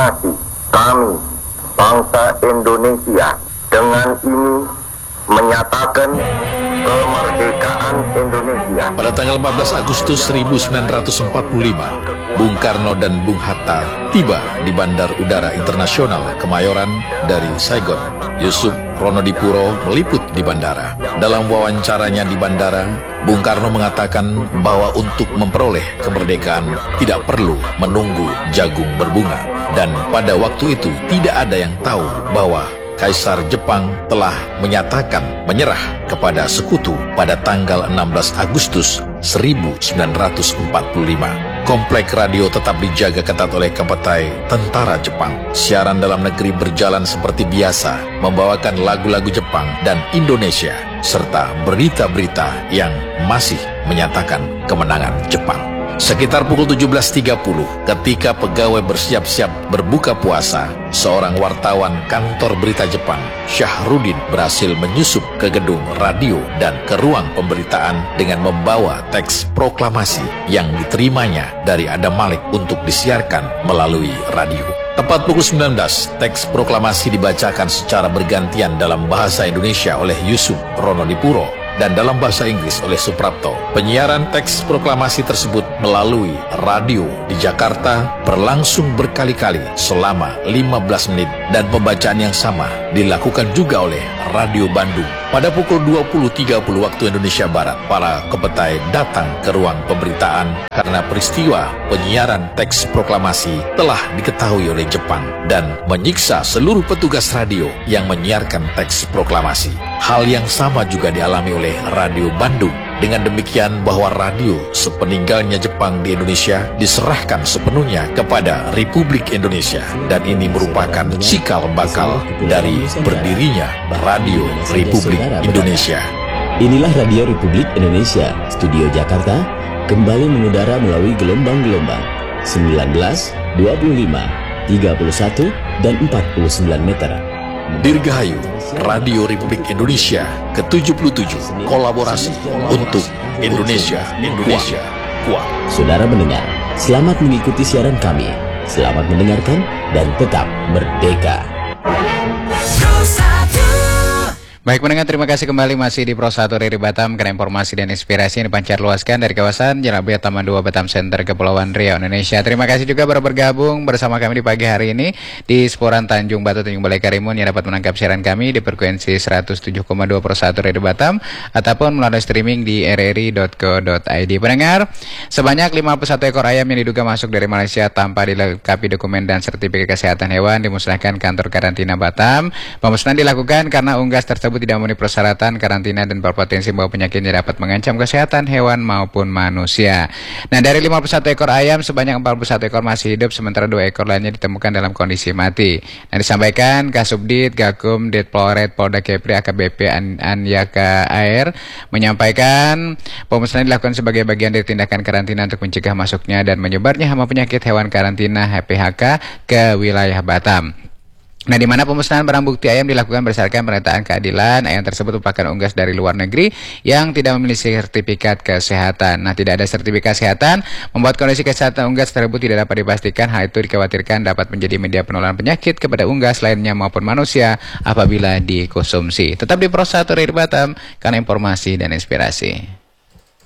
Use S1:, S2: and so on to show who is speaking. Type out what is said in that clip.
S1: proklamasi kami, bangsa Indonesia, dengan ini menyatakan kemerdekaan Indonesia.
S2: Pada tanggal 14 Agustus 1945, Bung Karno dan Bung Hatta tiba di Bandar Udara Internasional Kemayoran dari Saigon. Yusuf Ronodipuro meliput di bandara. Dalam wawancaranya di bandara, Bung Karno mengatakan bahwa untuk memperoleh kemerdekaan tidak perlu menunggu jagung berbunga. Dan pada waktu itu tidak ada yang tahu bahwa Kaisar Jepang telah menyatakan menyerah kepada sekutu pada tanggal 16 Agustus 1945. Komplek radio tetap dijaga ketat oleh Kapetai Tentara Jepang. Siaran dalam negeri berjalan seperti biasa, membawakan lagu-lagu Jepang dan Indonesia, serta berita-berita yang masih menyatakan kemenangan Jepang. Sekitar pukul 17.30, ketika pegawai bersiap-siap berbuka puasa, seorang wartawan kantor berita Jepang, Syahrudin, berhasil menyusup ke gedung radio dan ke ruang pemberitaan dengan membawa teks proklamasi yang diterimanya dari Adam Malik untuk disiarkan melalui radio. Tepat pukul 19, teks proklamasi dibacakan secara bergantian dalam bahasa Indonesia oleh Yusuf Ronodipuro dan dalam bahasa Inggris oleh Suprapto. Penyiaran teks proklamasi tersebut melalui radio di Jakarta berlangsung berkali-kali selama 15 menit dan pembacaan yang sama dilakukan juga oleh Radio Bandung. Pada pukul 20.30 waktu Indonesia Barat, para Kapetai datang ke ruang pemberitaan karena peristiwa penyiaran teks proklamasi telah diketahui oleh Jepang dan menyiksa seluruh petugas radio yang menyiarkan teks proklamasi. Hal yang sama juga dialami oleh Radio Bandung. Dengan demikian bahwa radio sepeninggalnya Jepang di Indonesia diserahkan sepenuhnya kepada Republik Indonesia, dan ini merupakan cikal bakal dari berdirinya Radio Republik Indonesia.
S3: Inilah Radio Republik Indonesia, Studio Jakarta, kembali mengudara melalui gelombang-gelombang 19, 25, 31, dan 49 meter.
S2: Dirgahayu Radio Republik Indonesia ke-77, kolaborasi untuk Indonesia kuat.
S3: Saudara mendengar, selamat mengikuti siaran kami. Selamat mendengarkan dan tetap merdeka.
S4: Baik pendengar, terima kasih kembali masih di Pro 1 Riri Batam karena informasi dan inspirasi yang dipancar luaskan dari kawasan Jalan Raya Taman 2 Batam Center, Kepulauan Riau, Indonesia. Terima kasih juga baru bergabung bersama kami di pagi hari ini di Seporan Tanjung Batu, Tanjung Balai Karimun, yang dapat menangkap siaran kami di frekuensi 107,2 Pro 1 Riri Batam ataupun melalui streaming di rri.co.id. Pendengar, sebanyak 51 ekor ayam yang diduga masuk dari Malaysia tanpa dilengkapi dokumen dan sertifikat kesehatan hewan dimusnahkan kantor karantina Batam. Pemusnahan dilakukan karena unggas tersebut tidak memenuhi persyaratan karantina dan berpotensi membawa penyakit yang dapat mengancam kesehatan hewan maupun manusia. Nah, dari 51 ekor ayam, sebanyak 41 ekor masih hidup, sementara 2 ekor lainnya ditemukan dalam kondisi mati. Nah, disampaikan Kasubdit Gakum Ditpolres Polda Kepri AKBP Anyaka Air menyampaikan pemusnahan dilakukan sebagai bagian dari tindakan karantina untuk mencegah masuknya dan menyebarnya hama penyakit hewan karantina HPHK ke wilayah Batam. Nah, di mana pemusnahan barang bukti ayam dilakukan berdasarkan pernyataan keadilan. Ayam tersebut merupakan unggas dari luar negeri yang tidak memiliki sertifikat kesehatan. Nah, tidak ada sertifikat kesehatan membuat kondisi kesehatan unggas tersebut tidak dapat dipastikan. Hal itu dikhawatirkan dapat menjadi media penularan penyakit kepada unggas lainnya maupun manusia apabila dikonsumsi. Tetap di Pro 1 Riri Batam karena informasi dan inspirasi.